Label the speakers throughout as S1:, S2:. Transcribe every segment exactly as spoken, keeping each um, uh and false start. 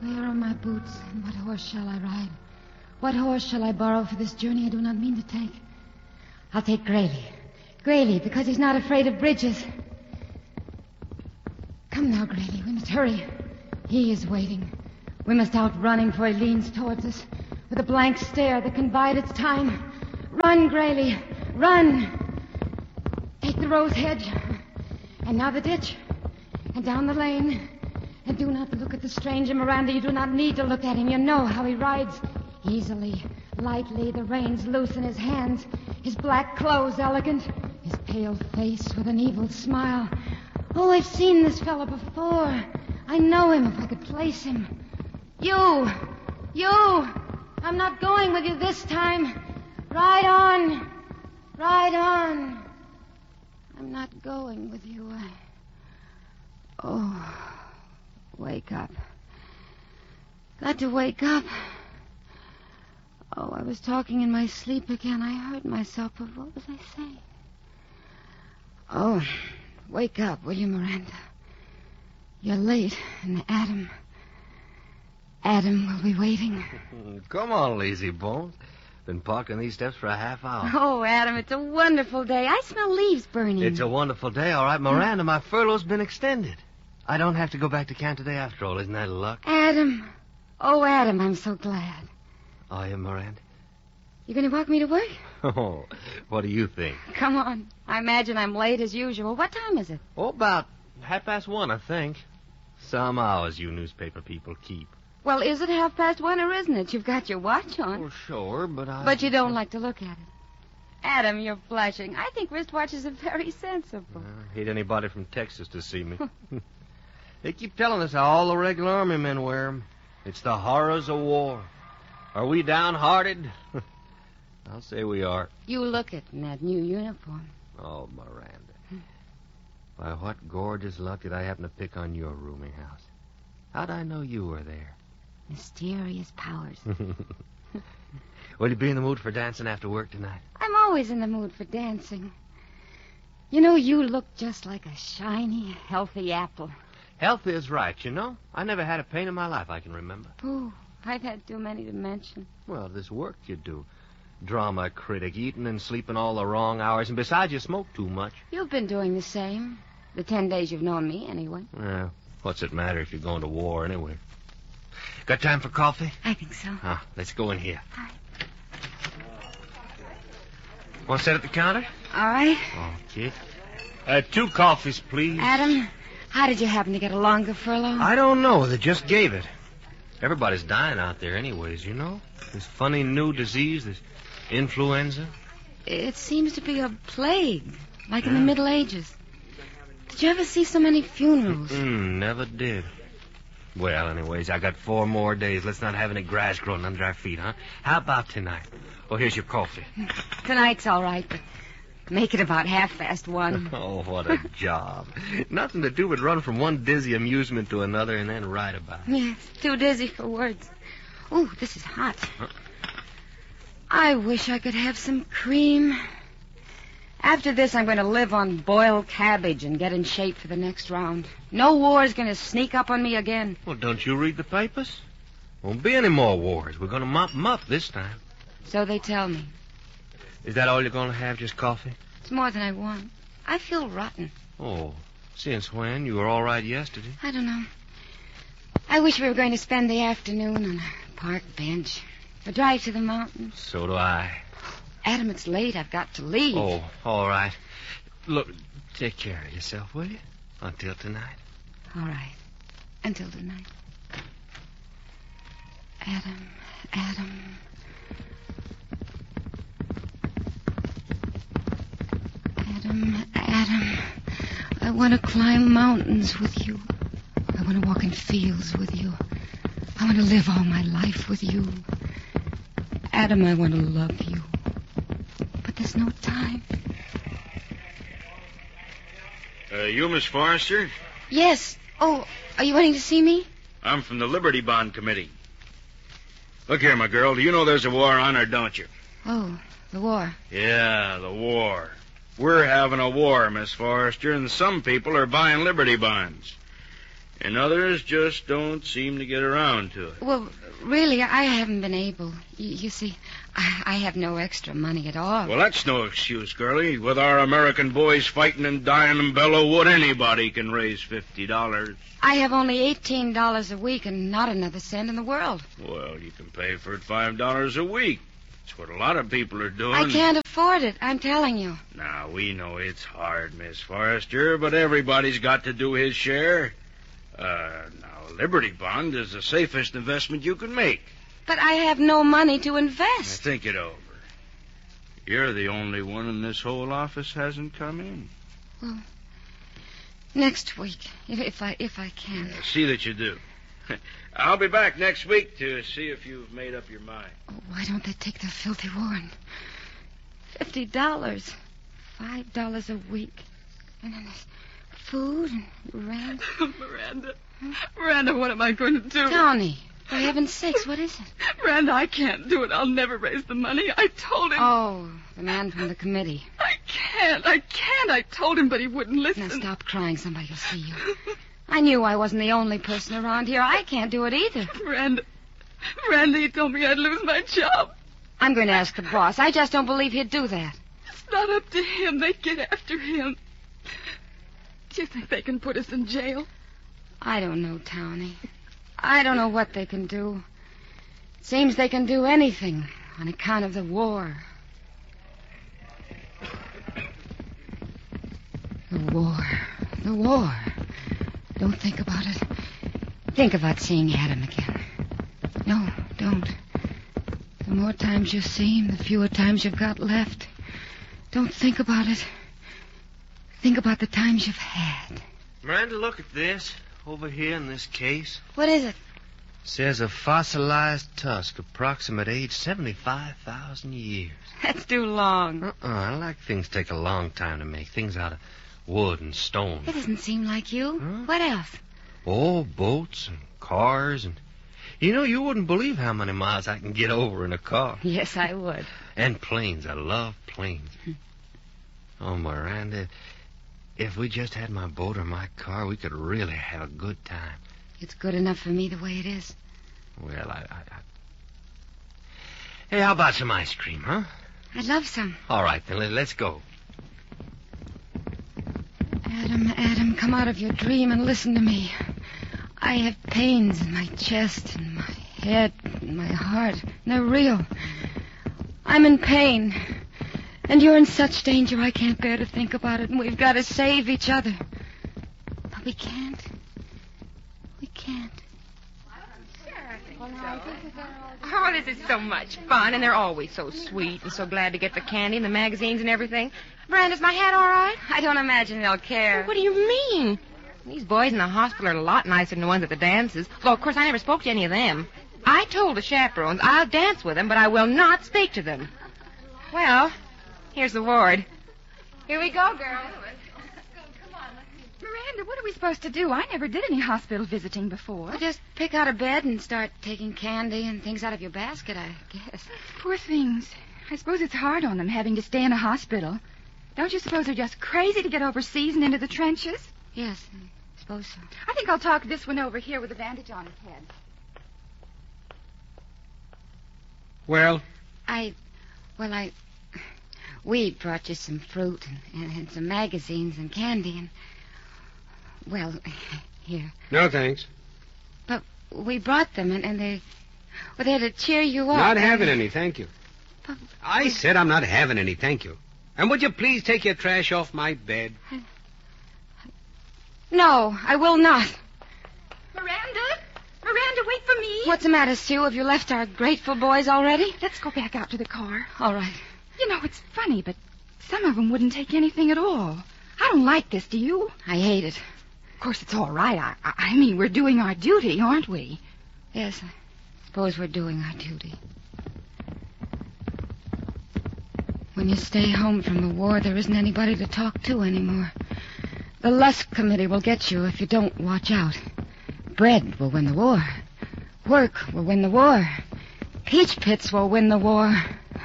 S1: Where are my boots, and what horse shall I ride? What horse shall I borrow for this journey I do not mean to take? I'll take Graley. Graley, because he's not afraid of bridges. Come now, Graley, we must hurry. He is waiting. We must outrun him, for he leans towards us with a blank stare that can bide its time. Run, Graley, run! Take the rose hedge, and now the ditch, and down the lane. And do not look at the stranger, Miranda. You do not need to look at him. You know how he rides. Easily, lightly, the reins loose in his hands. His black clothes elegant. His pale face with an evil smile. Oh, I've seen this fellow before. I know him if I could place him. You! You! I'm not going with you this time. Ride on. Ride on. I'm not going with you. I... Oh... Wake up. Got to wake up. Oh, I was talking in my sleep again. I heard myself, but what was I saying? Oh, wake up, will you, Miranda? You're late, and Adam... Adam will be waiting.
S2: Come on, lazy bones. Been parking these steps for a half hour.
S1: Oh, Adam, it's a wonderful day. I smell leaves burning.
S2: It's a wonderful day, all right. Miranda, my furlough's been extended. I don't have to go back to camp today after all. Isn't that luck?
S1: Adam. Oh, Adam, I'm so glad.
S2: Are you, Miranda?
S1: You going to walk me to work?
S2: Oh, what do you think?
S1: Come on. I imagine I'm late as usual. What time is it?
S2: Oh, about half past one, I think. Some hours you newspaper people keep.
S1: Well, is it half past one or isn't it? You've got your watch on.
S2: Well, sure, but I...
S1: But you don't like to look at it. Adam, you're blushing. I think wristwatches are very sensible.
S2: Uh, hate anybody from Texas to see me. They keep telling us how all the regular army men wear 'em. It's the horrors of war. Are we downhearted? I'll say we are.
S1: You look it in that new uniform.
S2: Oh, Miranda. By what gorgeous luck did I happen to pick on your rooming house? How'd I know you were there?
S1: Mysterious powers.
S2: Will you be in the mood for dancing after work tonight?
S1: I'm always in the mood for dancing. You know, you look just like a shiny, healthy apple.
S2: Healthy is right, you know. I never had a pain in my life I can remember.
S1: Ooh, I've had too many to mention.
S2: Well, this work you do. Drama critic, eating and sleeping all the wrong hours, and besides, you smoke too much.
S1: You've been doing the same. The ten days you've known me, anyway.
S2: Yeah, what's it matter if you're going to war anyway? Got time for coffee?
S1: I think so.
S2: Ah, let's go in here.
S1: All right.
S2: Want to sit at the counter?
S1: All right.
S2: Okay. Uh, two coffees, please.
S1: Adam, how did you happen to get a longer furlough?
S2: I don't know. They just gave it. Everybody's dying out there anyways, you know? This funny new disease, this influenza.
S1: It seems to be a plague, like in
S2: Yeah.
S1: the Middle Ages. Did you ever see so many funerals?
S2: Mm, never did. Well, anyways, I got four more days. Let's not have any grass growing under our feet, huh? How about tonight? Oh, here's your coffee.
S1: Tonight's all right, but make it about half past one.
S2: Oh, what a job. Nothing to do but run from one dizzy amusement to another and then write about it.
S1: Yes, too dizzy for words. Ooh, this is hot.
S2: Huh?
S1: I wish I could have some cream. After this, I'm going to live on boiled cabbage and get in shape for the next round. No war's going to sneak up on me again.
S2: Well, don't you read the papers? Won't be any more wars. We're going to mop them up this time.
S1: So they tell me.
S2: Is that all you're going to have, just coffee?
S1: It's more than I want. I feel rotten.
S2: Oh, since when? You were all right yesterday.
S1: I don't know. I wish we were going to spend the afternoon on a park bench. A drive to the mountains.
S2: So do I.
S1: Adam, it's late. I've got to leave.
S2: Oh, all right. Look, take care of yourself, will you? Until tonight.
S1: All right. Until tonight. Adam, Adam. Adam, Adam. I want to climb mountains with you. I want to walk in fields with you. I want to live all my life with you. Adam, I want to love you. But there's no time.
S3: Uh, you, Miss Forrester?
S1: Yes. Oh, are you wanting to see me?
S3: I'm from the Liberty Bond Committee. Look here, my girl. Do you know there's a war on, or don't you?
S1: Oh, the war.
S3: Yeah, the war. We're having a war, Miss Forrester, and some people are buying Liberty bonds. and others just don't seem to get around to it.
S1: Well, really, I haven't been able. You, you see, I, I have no extra money at all.
S3: Well, that's no excuse, girlie. With our American boys fighting and dying in Bellewood, anybody can raise fifty dollars.
S1: I have only eighteen dollars a week and not another cent in the world.
S3: Well, you can pay for it five dollars a week. That's what a lot of people are doing.
S1: I can't afford it, I'm telling you.
S3: Now, we know it's hard, Miss Forrester, but everybody's got to do his share. Uh, now, Liberty Bond is the safest investment you can make.
S1: But I have no money to
S3: Now,
S1: invest.
S3: think it over. You're the only one in this whole office hasn't come in.
S1: Well, next week, if, if I if I can.
S3: Yeah, see that you do. I'll be back next week to see if you've made up your mind.
S1: Oh, why don't they take the filthy Warren? Fifty dollars. Five dollars a week. And then there's food and rent.
S4: Miranda. Miranda, what am I going to do?
S1: Tony, for heaven's sakes, what is it?
S4: Miranda, I can't do it. I'll never raise the money. I told him.
S1: Oh, the man from the committee.
S4: I can't. I can't. I told him, but he wouldn't listen.
S1: Now stop crying. Somebody will see you. I knew I wasn't the only person around here. I can't do it either.
S4: Miranda. Miranda, he told me I'd lose my job.
S1: I'm going to ask the boss. I just don't believe he'd do that.
S4: It's not up to him. They get after him. Do you think they can put us in jail?
S1: I don't know, Townie. I don't know what they can do. It seems they can do anything on account of the war. The war. The war. Don't think about it. Think about seeing Adam again. No, don't. The more times you see him, the fewer times you've got left. Don't think about it. Think about the times you've had.
S2: Miranda, look at this. Over here in this case.
S1: What is it?
S2: Says a fossilized tusk, approximate age seventy-five thousand years.
S1: That's too long.
S2: Uh-uh. I like things take a long time to make. Things out of wood and stone.
S1: It doesn't seem like you.
S2: Huh?
S1: What else?
S2: Oh, boats and cars and... You know, you wouldn't believe how many miles I can get over in a car.
S1: Yes, I would.
S2: And planes. I love planes. Oh, Miranda, if we just had my boat or my car, we could really have a good time.
S1: It's good enough for me the way it is.
S2: Well, I... I, I... Hey, how about some ice cream, huh?
S1: I'd love some.
S2: All right, then, let, let's go.
S1: Adam, Adam, come out of your dream and listen to me. I have pains in my chest and my head and my heart. And they're real. I'm in pain. And you're in such danger I can't bear to think about it. And we've got to save each other. But we can't. We can't.
S5: Oh, this is so much fun, and they're always so sweet and so glad to get the candy and the magazines and everything. Brand, is my hat all right?
S1: I don't imagine they'll care.
S5: Well, what do you mean? These boys in the hospital are a lot nicer than the ones at the dances. Though, of course, I never spoke to any of them. I told the chaperones I'll dance with them, but I will not speak to them. Well, here's the ward.
S1: Here we go, girls.
S6: Miranda, what are we supposed to do? I never did any hospital visiting before.
S1: Well, just pick out a bed and start taking candy and things out of your basket, I guess.
S6: Poor things. I suppose it's hard on them having to stay in a hospital. Don't you suppose they're just crazy to get overseas and into the trenches?
S1: Yes, I suppose so.
S6: I think I'll talk this one over here with a bandage on his head.
S7: Well?
S1: I, well, I, we brought you some fruit and, and, and some magazines and candy and, well, here.
S7: No, thanks.
S1: But we brought them and, and they, well, they're to cheer you up.
S7: Not having any, thank you.
S1: But
S7: I said I'm not having any, thank you. And would you please take your trash off my bed?
S1: No, I will not.
S6: Miranda? Miranda, wait for me.
S1: What's the matter, Sue? Have you left our grateful boys already?
S6: Let's go back out to the car.
S1: All right.
S6: You know, it's funny, but some of them wouldn't take anything at all. I don't like this, do you?
S1: I hate it.
S6: Of course, it's all right. I, I, I mean, we're doing our duty, aren't we?
S1: Yes, I suppose we're doing our duty. When you stay home from the war, there isn't anybody to talk to anymore. The Lusk Committee will get you if you don't watch out. Bread will win the war. Work will win the war. Peach pits will win the war.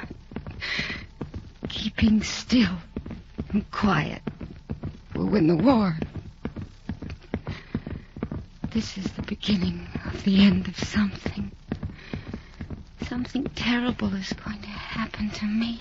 S1: Keeping still and quiet will win the war. This is the beginning of the end of something. Something terrible is going to happen to me.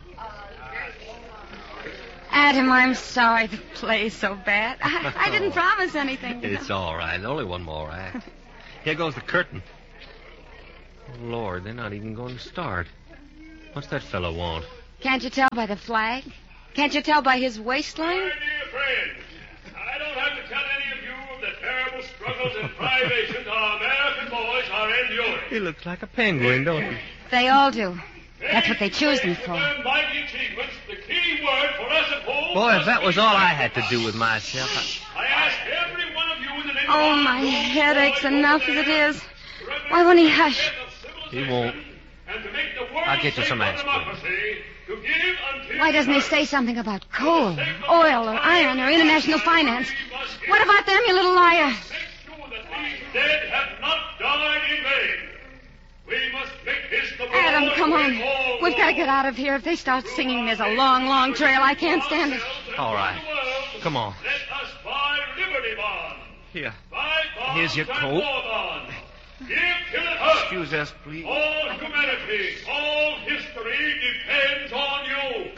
S1: Adam, I'm sorry the play's so bad. I, I didn't promise anything.
S2: It's all right. Only one more act. Here goes the curtain. Oh, Lord, they're not even going to start. What's that fellow want?
S1: Can't you tell by the flag? Can't you tell by his waistline?
S8: My dear friends, I don't have to tell any of you of the terrible struggles and privations our American boys are enduring.
S2: He looks like a penguin, don't he?
S1: They all do. That's what they choose them for.
S8: Their mighty achievements, the key word for us at home.
S2: Boy, if that was all I had to do with myself.
S8: I, I ask every one of you in the name
S1: Oh,
S8: of
S1: my
S8: our
S1: head
S8: boys
S1: aches
S8: over
S1: enough as
S8: there
S1: it is.
S8: to
S1: Why won't he hush?
S2: He won't.
S8: And to make the world
S2: I'll get you
S8: safe
S2: some
S8: for
S2: aspirin.
S8: democracy, to give until
S1: Why doesn't he say something about coal, oil, or iron, or international finance? What about them, you little liar?
S8: Make sure that these dead have not died in vain. We must make this the
S1: Adam,
S8: reward
S1: come on.
S8: we all
S1: We've got to
S8: want.
S1: get out of here. If they start singing, there's a long, long trail. I can't stand it.
S2: All right. Come on.
S8: Let us buy Liberty Bond.
S2: Here.
S8: Buy bonds
S2: Here's your
S8: and
S2: coat.
S8: war bonds. Give till it hurts.
S2: Excuse us, please.
S8: All humanity, all history depends on you.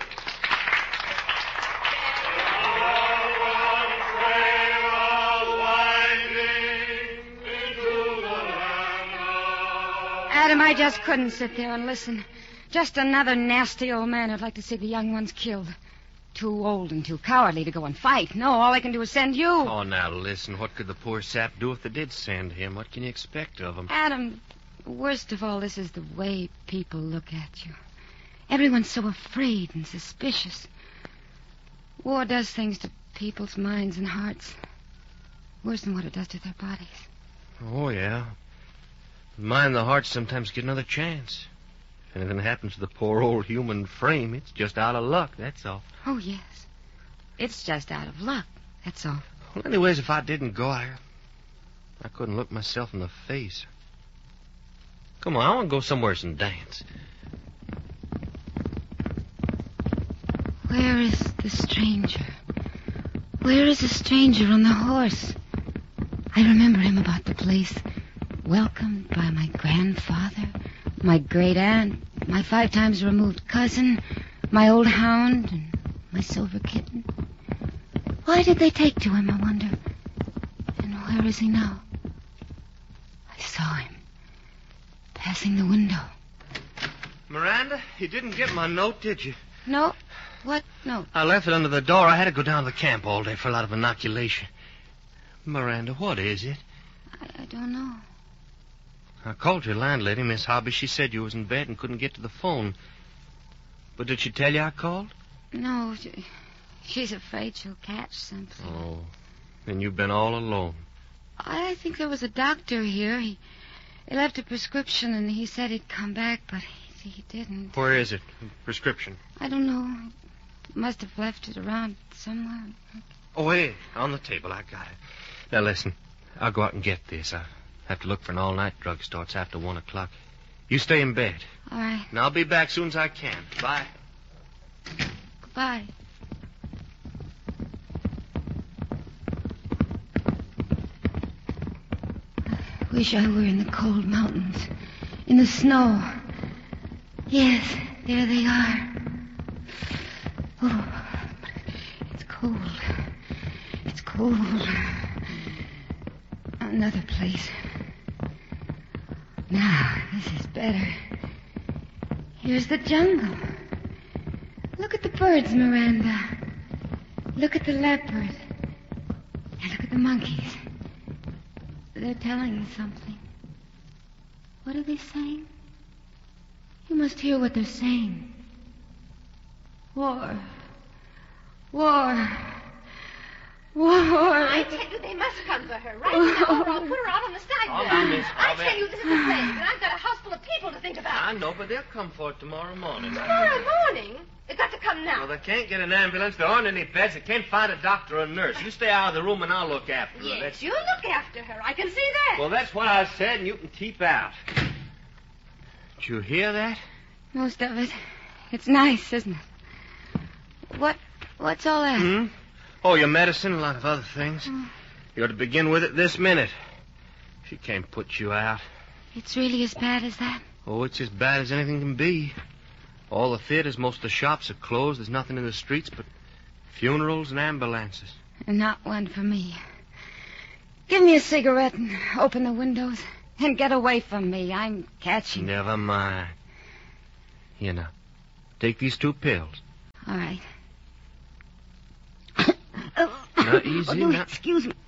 S1: Adam, I just couldn't sit there and listen. Just another nasty old man who'd like to see the young ones killed. Too old and too cowardly to go and fight. No, all they can do is send you.
S2: Oh, now listen. What could the poor sap do if they did send him? What can you expect of him?
S1: Adam, worst of all, this is the way people look at you. Everyone's so afraid and suspicious. War does things to people's minds and hearts. Worse than what it does to their bodies.
S2: Oh, yeah. Mind and the heart sometimes get another chance. If anything happens to the poor old human frame, it's just out of luck, that's all.
S1: Oh, yes. It's just out of luck, that's all.
S2: Well, anyways, if I didn't go, I, I couldn't look myself in the face. Come on, I want to go somewhere and dance.
S1: Where is the stranger? Where is the stranger on the horse? I remember him about the place. Welcomed by my grandfather, my great aunt, my five times removed cousin, my old hound, and my silver kitten. Why did they take to him, I wonder? And where is he now? I saw him passing the window.
S2: Miranda, you didn't get my note, did you?
S1: No. What note?
S2: I left it under the door. I had to go down to the camp all day for a lot of inoculation. Miranda, what is it?
S1: I, I don't know.
S2: I called your landlady, Miss Hobby. She said you was in bed and couldn't get to the phone. But did she tell you I called?
S1: No, she, she's afraid she'll catch something.
S2: Oh, then you've been all alone.
S1: I think there was a doctor here. He, he left a prescription, and he said he'd come back, but he, he didn't.
S2: Where is it? Prescription.
S1: I don't know. He must have left it around somewhere.
S2: Oh, hey, on the table. I got it. Now, listen. I'll go out and get this. I have to look for an all-night drugstore. It's after one o'clock. You stay in bed.
S1: All right.
S2: And I'll be back soon as I can. Bye.
S1: Goodbye. I wish I were in the cold mountains. In the snow. Yes, there they are. Oh, it's cold. It's cold. Another place. Now, this is better. Here's the jungle. Look at the birds, Miranda. Look at the leopard. And look at the monkeys. They're telling you something. What are they saying? You must hear what they're saying. War. War. War.
S9: I tell you, they must come for her right now, or I'll put her out on the sidewalk.
S2: All right, Miss
S9: I
S2: Bobby.
S9: tell you, this is a place, and I've got a house full of people to think about.
S2: I know, but they'll come for it tomorrow morning.
S9: Tomorrow morning? They've got to come now.
S2: Well, they can't get an ambulance. There aren't any beds. They can't find a doctor or a nurse. You stay out of the room, and I'll look after her.
S9: Yes,
S2: That's...
S9: you look after her. I can see that.
S2: Well, that's what I said, and you can keep out. Did you hear that?
S1: Most of it. It's nice, isn't it? What? What's all that?
S2: Hmm? Oh, your medicine, a lot of other things.
S1: Oh.
S2: You ought to begin with it this minute. She can't put you out.
S1: It's really as bad as that?
S2: Oh, it's as bad as anything can be. All the theaters, most of the shops are closed. There's nothing in the streets but funerals and ambulances.
S1: And not one for me. Give me a cigarette and open the windows. And get away from me. I'm catching.
S2: Never mind. Here now. Take these two pills.
S1: All right.
S2: Now, easy.
S1: Oh,
S2: now.
S1: Excuse me.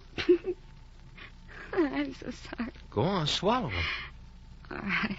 S1: I'm so sorry.
S2: Go on, swallow them.
S1: All right.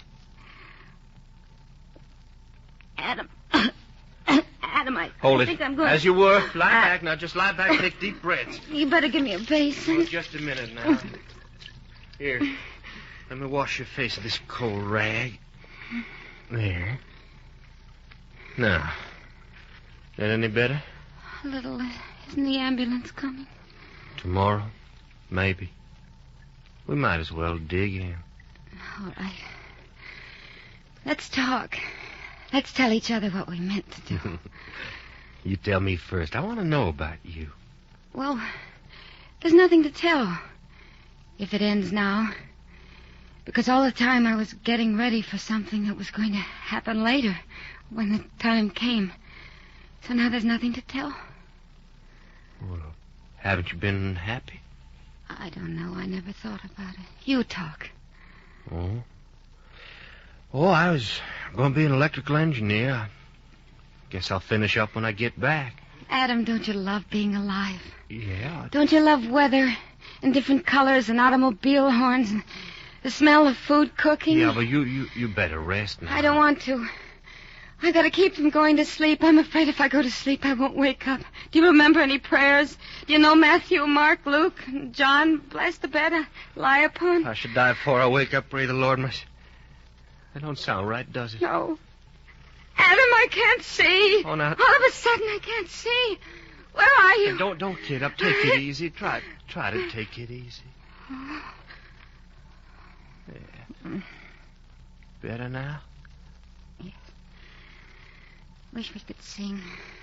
S1: Adam. Adam, I,
S2: Hold
S1: I
S2: it.
S1: think I'm going
S2: As you were. Lie
S1: Uh,
S2: back now. Just lie back. Take deep breaths.
S1: You better give me a basin.
S2: Oh, just a minute now. Here. Let me wash your face with this cold rag. There. Now. That any better?
S1: A little. Uh, isn't the ambulance coming?
S2: Tomorrow? Maybe. We might as well dig in.
S1: All right. Let's talk. Let's tell each other what we meant to do.
S2: You tell me first. I want to know about you.
S1: Well, there's nothing to tell. If it ends now. Because all the time I was getting ready for something that was going to happen later, when the time came. So now there's nothing to tell.
S2: Well, haven't you been happy?
S1: I don't know. I never thought about it. You talk.
S2: Oh? Oh, I was going to be an electrical engineer. I guess I'll finish up when I get back.
S1: Adam, don't you love being alive?
S2: Yeah.
S1: Don't you love weather and different colors and automobile horns and the smell of food cooking?
S2: Yeah, but you, you, you better rest now.
S1: I don't want to. I gotta keep from going to sleep. I'm afraid if I go to sleep, I won't wake up. Do you remember any prayers? Do you know Matthew, Mark, Luke, and John? Bless the bed I lie upon.
S2: I should die before I wake up, pray the Lord, miss. That don't sound right, does it?
S1: No. Adam, I can't see.
S2: Oh, now.
S1: All of a sudden, I can't see. Where are you?
S2: Hey, don't, don't kid up. Take it easy. Try, try to take it easy. Yeah. Better now?
S1: Yes. Wish we could sing.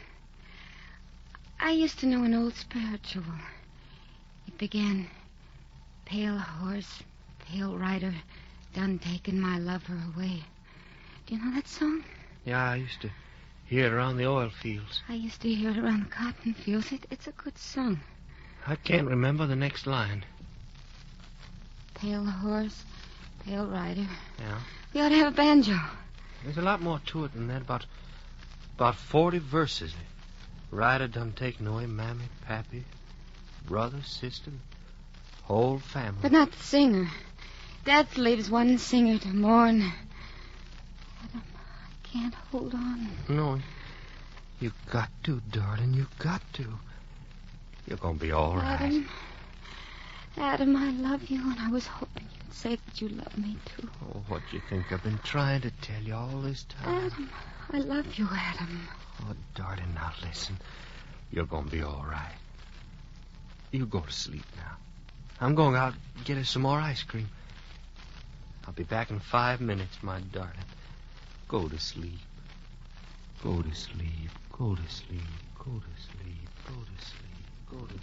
S1: I used to know an old spiritual. It began, pale horse, pale rider, done taking my lover away. Do you know that song?
S2: Yeah, I used to hear it around the oil fields.
S1: I used to hear it around the cotton fields. It, it's a good song.
S2: I can't remember the next line.
S1: Pale horse, pale rider.
S2: Yeah?
S1: We ought to have a banjo.
S2: There's a lot more to it than that. About, about forty verses. Rider done taken away mammy, pappy, brother, sister, whole family.
S1: But not the singer. Death leaves one singer to mourn. Adam, I can't hold on.
S2: No, you got to, darling. You got to. You're gonna be all right.
S1: Adam, Adam, I love you, and I was hoping you'd say that you love me, too.
S2: Oh, what do you think I've been trying to tell you all this time?
S1: Adam, I love you, Adam.
S2: Oh, darling, now listen. You're gonna be all right. You go to sleep now. I'm going out and get us some more ice cream. I'll be back in five minutes, my darling. Go to sleep. Go to sleep. Go to sleep. Go to sleep. Go to sleep. Go to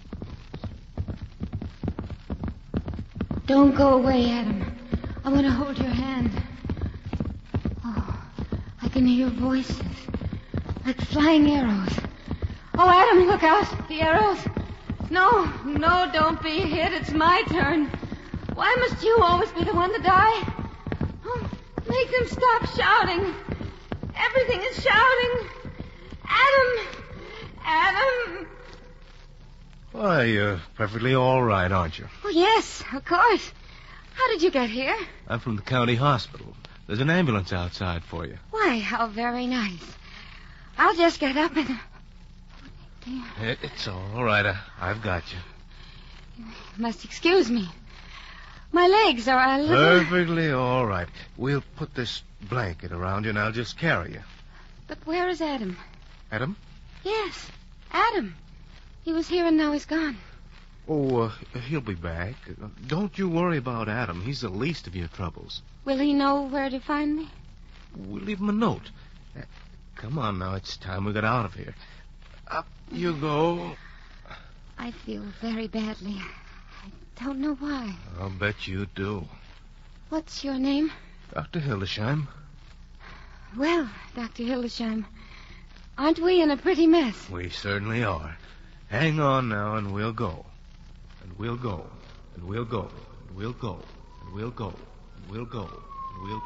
S2: sleep.
S1: Don't go away, Adam. I want to hold your hand. Oh, I can hear voices. Like flying arrows. Oh, Adam, look out. The arrows. No, no, don't be hit. It's my turn. Why must you always be the one to die? Oh, make them stop shouting. Everything is shouting. Adam! Adam!
S10: Why, you're perfectly all right, aren't you?
S1: Oh, yes, of course. How did you get here?
S10: I'm from the county hospital. There's an ambulance outside for you.
S1: Why, how very nice. I'll just get up and... Oh, dear.
S10: It, it's all right. I, I've got you.
S1: You must excuse me. My legs are a little...
S10: Perfectly all right. We'll put this blanket around you and I'll just carry you.
S1: But where is Adam?
S10: Adam?
S1: Yes, Adam. He was here and now he's gone.
S10: Oh, uh, he'll be back. Don't you worry about Adam. He's the least of your troubles.
S1: Will he know where to find me?
S10: We'll leave him a note. Uh, come on now. It's time we got out of here. Up you go.
S1: I feel very badly. I don't know why.
S10: I'll bet you do.
S1: What's your name?
S10: Doctor Hildesheim.
S1: Well, Doctor Hildesheim, aren't we in a pretty mess?
S10: We certainly are. Hang on now, and we'll go. And we'll go. And we'll go. And we'll go. And we'll go. And we'll go. And we'll go.